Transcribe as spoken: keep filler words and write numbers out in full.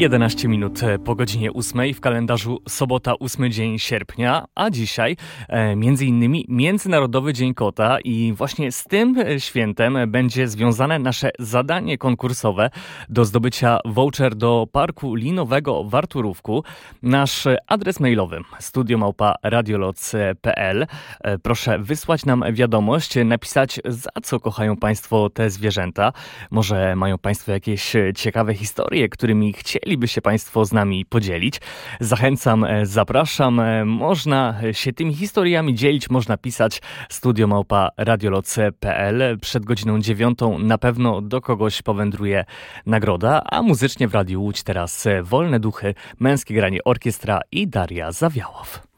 jedenaście minut po godzinie ósmej, w kalendarzu sobota, ósmy dzień sierpnia, a dzisiaj e, między innymi Międzynarodowy Dzień Kota i właśnie z tym świętem będzie związane nasze zadanie konkursowe do zdobycia voucher do Parku Linowego w Arturówku. Nasz adres mailowy studio małpa radioloc kropka p l. E, proszę wysłać nam wiadomość, napisać, za co kochają Państwo te zwierzęta. Może mają Państwo jakieś ciekawe historie, którymi chcieliby się Państwo z nami podzielić. Zachęcam, zapraszam. Można się tymi historiami dzielić, można pisać studio małpa radioloc kropka p l. Przed godziną dziewiątą na pewno do kogoś powędruje nagroda, a muzycznie w Radiu Łódź teraz Wolne Duchy, Męskie Granie Orkiestra i Daria Zawiałow.